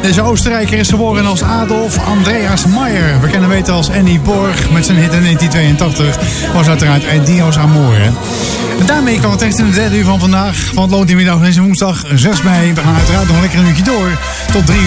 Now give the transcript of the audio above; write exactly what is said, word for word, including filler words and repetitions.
Deze Oostenrijker is geboren als Adolf Andreas Meyer. We kennen weten als Annie Borg met zijn hit in negentien tweeëntachtig. Was uiteraard Dios Amore. En daarmee kan het echt in de derde uur van vandaag. Van het Loondienmiddag deze woensdag zes mei. We gaan uiteraard nog lekker een uurtje door. Tot drie uur.